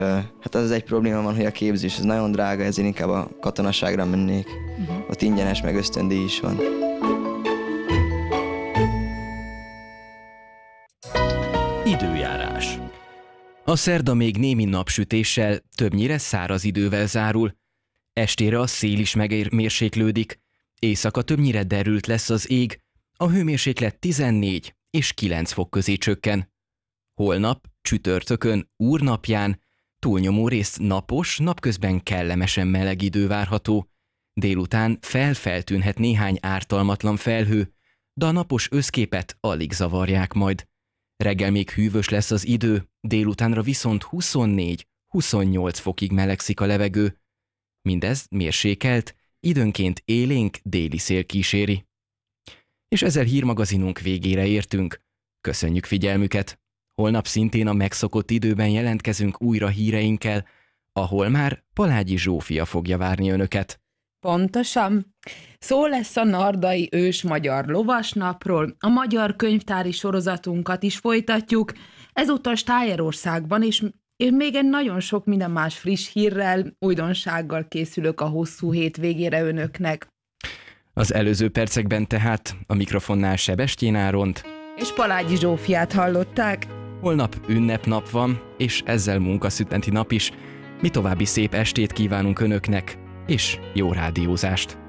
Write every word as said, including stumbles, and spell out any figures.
Hát az egy probléma van, hogy a képzés az nagyon drága, ezért inkább a katonaságra mennék. Uh-huh. Ott ingyenes, meg ösztöndíj is van. Időjárás. A szerda még némi napsütéssel, többnyire száraz idővel zárul. Estére a szél is megmérséklődik, éjszaka többnyire derült lesz az ég, a hőmérséklet tizennégy és kilenc fok közé csökken. Holnap, csütörtökön, úrnapján túlnyomó részt napos, napközben kellemesen meleg idő várható. Délután felfeltűnhet néhány ártalmatlan felhő, de a napos összképet alig zavarják majd. Reggel még hűvös lesz az idő, délutánra viszont huszonnégy-huszonnyolc fokig melegszik a levegő. Mindez mérsékelt, időnként élénk déli szél kíséri. És ezzel hírmagazinunk végére értünk. Köszönjük figyelmüket! Holnap szintén a megszokott időben jelentkezünk újra híreinkkel, ahol már Palágyi Zsófia fogja várni önöket. Pontosan. Szó lesz a Nardai Ős Magyar Lovasnapról, a magyar könyvtári sorozatunkat is folytatjuk, ezúttal Stájerországban, és, és még egy nagyon sok minden más friss hírrel, újdonsággal készülök a hosszú hét végére önöknek. Az előző percekben tehát a mikrofonnál Sebestyén Áront és Palágyi Zsófiát hallották. Holnap ünnepnap van, és ezzel munkaszüneti nap is. Mi további szép estét kívánunk önöknek, és jó rádiózást!